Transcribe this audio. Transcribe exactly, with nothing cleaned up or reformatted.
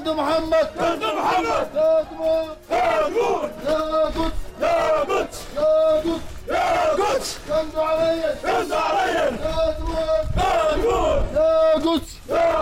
جند محمد جند محمد لا تموت لا تموت يا قدس يا قدس يا قدس يا قدس جند علي جند علي لا تموت لا تموت يا قدس يا